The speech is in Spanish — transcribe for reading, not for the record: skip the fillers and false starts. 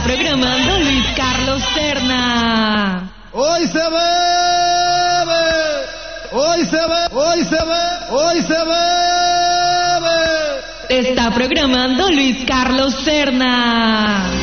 programando Luis Carlos Serna. Hoy se bebe, hoy se bebe, hoy se bebe, hoy se bebe. Está programando Luis Carlos Serna.